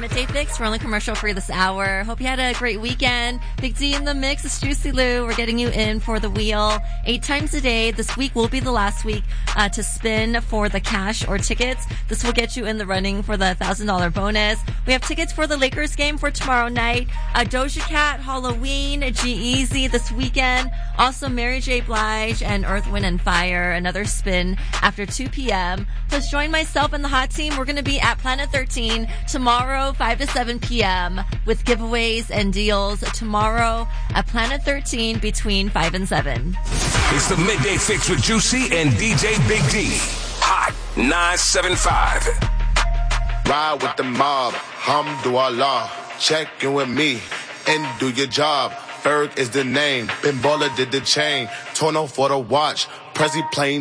Midday Fix. We're only commercial free this hour. Hope you had a great weekend. Big D in the mix. It's Juicy Lou. We're getting you in for the wheel 8 times a day. This week will be the last week to spin for the cash or tickets. This will get you in the running for the $1,000 bonus. We have tickets for the Lakers game for tomorrow night. Doja Cat, Halloween, G-Eazy this weekend. Also Mary J. Blige and Earth, Wind & Fire. Another spin after 2 p.m. Plus join myself and the hot team. We're going to be at Planet 13 tomorrow 5 to 7 p.m. with giveaways and deals tomorrow at Planet 13 between 5 and 7. It's the Midday Fix with Juicy and DJ Big D. Hot 975. Ride with the mob, Hamdulillah. Check in with me and do your job. Ferg is the name. Ben Baller did the chain. Torno for the watch. Prezi plain